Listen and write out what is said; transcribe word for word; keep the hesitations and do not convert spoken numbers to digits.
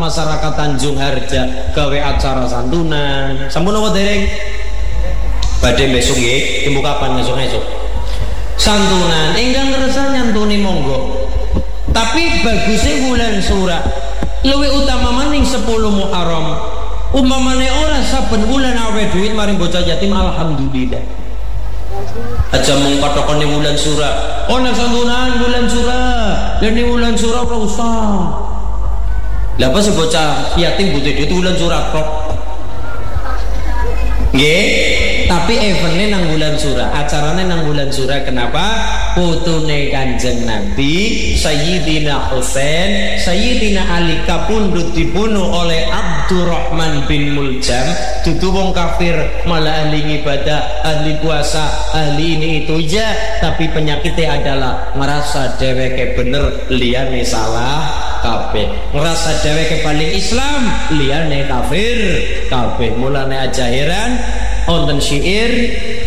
masyarakat Tanjung Harja gawe acara santunan. Sampun apa dereng? Badhe besok nggih, temu kapan esuk-esuk? Santunan ingkang ngerasa nyantuni monggo. Tapi bagusnya bulan Syura luwih utama maning sepuluh Muharram. Umpamane ora saben bulan awe duit maring bocah yatim, alhamdulillah. Aja mung patokane bulan Syura. Oh nek santunan bulan Syura, dan bulan Syura ora usah. Lah apa sih bocah yatim butuh duit bulan Syura kok? Nggih, tapi eventnya nang bulan Syura, acaranya nang bulan Syura. Kenapa? Putune Kanjeng Nabi Sayyidina Husain, Sayyidina Ali kapundhut dibunuh oleh Abdurrahman bin Muljam. Dudu wong kafir, malah ahli ibadah, ahli puasa, ahli ini itu ya, tapi penyakitnya adalah merasa dheweke bener liyane salah kabeh, ngerasa dheweke paling Islam liyane kafir kabeh. Mulane aja heran wonten syair